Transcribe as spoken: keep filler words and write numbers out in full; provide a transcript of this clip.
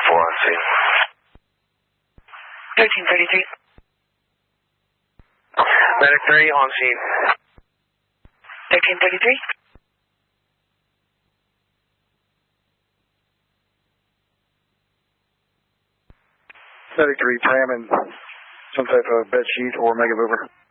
four on scene. thirteen thirty-three. Medic three on scene. thirteen thirty-three. Medic three, Pram and some type of bed sheet or mega mover.